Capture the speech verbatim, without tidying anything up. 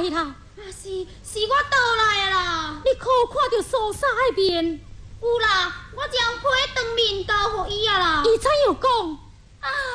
来啦？ 啊是是我倒来啦。 你可有看到苏三的面？ 有啦，我将皮当面交互伊啊啦。 伊怎样讲？ 啊。